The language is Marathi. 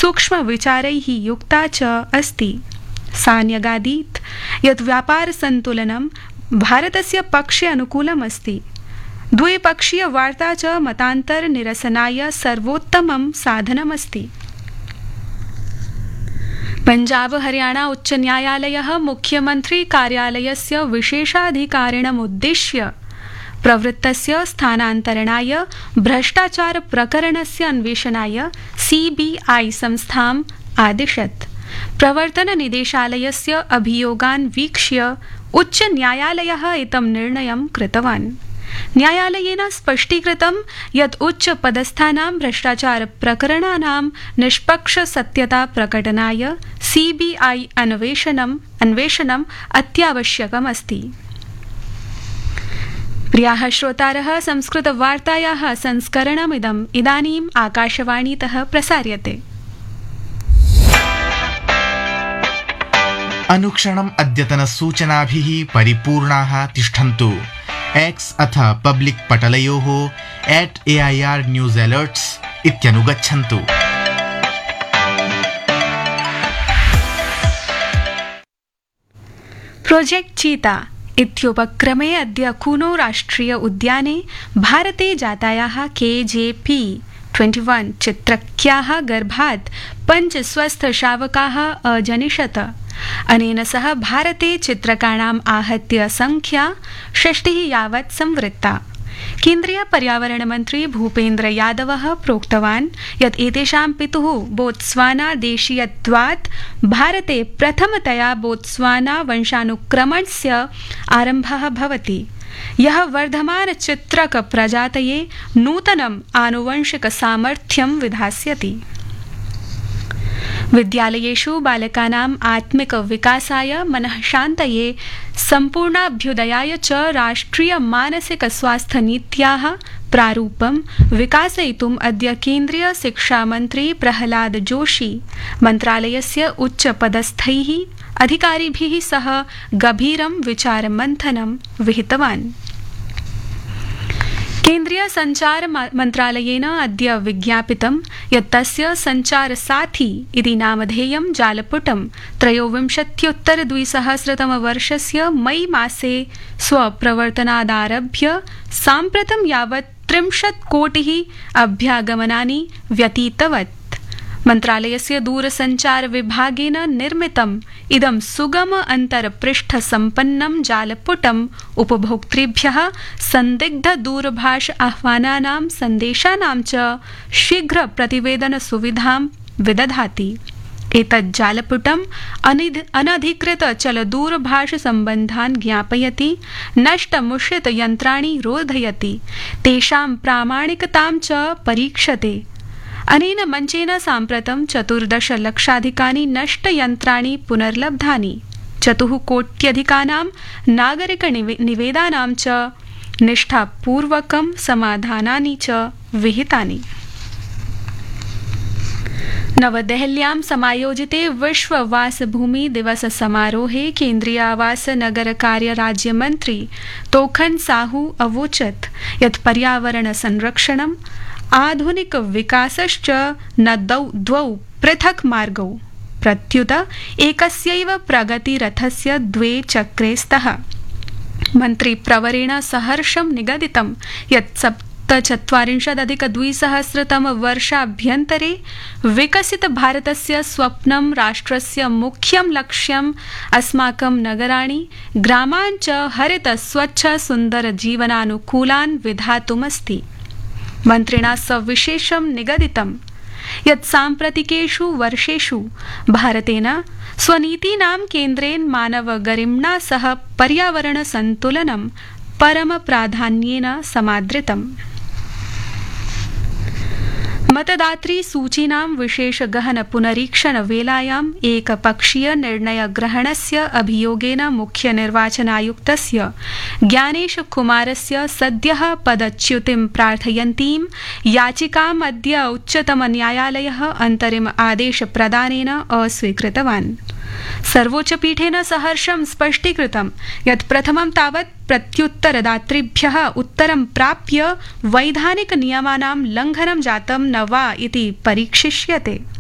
सूक्ष्मविचारैः युक्ता च अस्ति। सा न्यगादीत् यत् व्यापारसन्तुलनं भारतस्य पक्षे अनुकूलम् अस्ति। द्विपक्षीयवार्ता च मतान्तरनिरसनाय सर्वोत्तमं साधनमस्ति। पंजाब हरियाणा उच्च न्यायालयः मुख्यमंत्री कार्यालयस्य विशेषाधिकारिणमुद्दिश्य प्रवृत्तस्य स्थानान्तरणाय भ्रष्टाचार प्रकरणस्य अन्वेषणाय CBI संस्थाम् आदिशत्। प्रवर्तन निदेशालयस्य अभियोगान् वीक्ष्य उच्च न्यायालयः एतं निर्णयं कृतवान्। न्यायालयेन स्पष्टीकृतं यत् उच्च पदस्थानां भ्रष्टाचार प्रकरणानां निष्पक्ष सत्यता प्रकटनाय CBI अन्वेषणम् अत्यावश्यकमस्ति। प्रियाः श्रोतारः, संस्कृतवार्तायाः संस्करणमिदम् इदानीम् आकाशवाणीतः प्रसार्यते। अनुक्षणम् अद्यतनसूचनाभिः परिपूर्णाः तिष्ठन्तु। X अथ पब्लिक पटलयोः @AIR न्यूज़ अलर्ट्स् इत्यनुगच्छन्तु। प्रोजेक्ट चीता इत्युपक्रमे अद्य कूनो राष्ट्रिय उद्याने भारते जातायाः KJP-21 चित्रक्याः गर्भात् 5 स्वस्थशावकाः अजनिषत। अनेन सह भारते चित्रकाणाम् आहत्य संख्या 6 यावत् संवृत्ता। केन्द्रीय पर्यावरण मंत्री भूपेन्द्र यादवः प्रोक्तवान् यत् एतेषां पितुः बोत्स्वाना देशीयत्वात् भारते प्रथमतया बोत्स्वाना वंशानुक्रमणस्य आरम्भः भवति, यः वर्धमान चित्रक प्रजातये नूतनम् आनुवंशिक सामर्थ्यं विधास्यति। विद्यालयेषु बालकानाम् आत्मिक विकासाय, मनःशान्तये, सम्पूर्णाभ्युदयाय च राष्ट्रिय मानसिक स्वास्थ्य नीत्याः प्रारूपं विकासयितुम् अद्य केन्द्रीय शिक्षामन्त्री प्रहलाद जोशी मन्त्रालयस्य उच्चपदस्थैः अधिकारिभिः सह गभीरं विचारमन्थनं विहितवान्। केन्द्रीय संचार मन्त्रालयेन अद्य विज्ञापितं यत् तस्य संचार साथी इति नामधेयं जालपुटं 23-2000 मई मासे स्वप्रवर्तनादारभ्य साम्प्रतं यावत् 30 कोटिः अभ्यागमनानि व्यतीतवत्। मन्त्रालयस्य दूरसञ्चार विभागेन निर्मितम् इदं सुगम अन्तर्पृष्ठ सम्पन्नं जालपुटम् उपभोक्तृभ्यः संदिग्ध दूरभाष आह्वानानां सन्देशानां च शीघ्र प्रतिवेदन सुविधां विदधाति। एतत् जालपुटम् अनधिकृत चलदूरभाष सम्बन्धान् ज्ञापयति, नष्टमुषित यन्त्राणि रोधयति, तेषां प्रामाणिकतां च परीक्षते। अनेन मञ्चेन साम्प्रतं 14 लक्षाधिकानि नष्टयन्त्राणि पुनर्लब्धानि, 4 कोट्यधिकानां नागरिकनिवेदानां च निष्ठापूर्वकं समाधानानि च विहितानि। नवदेहल्यां समायोजिते विश्व वासभूमि दिवस समारोहे केन्द्रीय आवास नगर कार्य राज्यमन्त्री तोखन साहू अवोचत् यत् पर्यावरण संरक्षणम् आधुनिक विकासश्च न द्वौ पृथक् मार्गौ, प्रत्युत एकस्यैव प्रगतिरथस्य 2 चक्रे स्तः। मन्त्री प्रवरेण सहर्षं निगदितं यत् 47-2000 वर्षाभ्यन्तरे विकसित भारतस्य स्वप्नं राष्ट्रस्य मुख्यं लक्ष्यम् अस्माकं नगराणि, ग्रामान् च हरित स्वच्छ सुन्दर जीवनानुकूलान् विधातुमस्ति। मन्त्रिणा सविशेषं निगदितं यत् साम्प्रतिकेषु वर्षेषु भारतेन स्वनीतीनां केन्द्रेण मानवगरिम्णा सह पर्यावरण सन्तुलनं परम प्राधान्येन समादृतम्। मतदातृ सूचीनां विशेष गहन पुनरीक्षण वेलायाम् एकपक्षीय निर्णय ग्रहणस्य अभियोगेन मुख्य निर्वाचनायुक्तस्य ज्ञानेश कुमारस्य सद्यः पदच्युतिं प्रार्थयन्तीं याचिकाम् अद्य उच्चतम न्यायालयः अन्तरिम आदेश प्रदानेन अस्वीकृतवान्। सर्वोच्चपीठेन सहर्षं स्पष्टीकृतं यत् प्रथमं तावत् प्रत्युत्तरदातृभ्यः उत्तरं प्राप्य वैधानिक नियमानां लङ्घनं जातं न वा इति परीक्षिष्यते।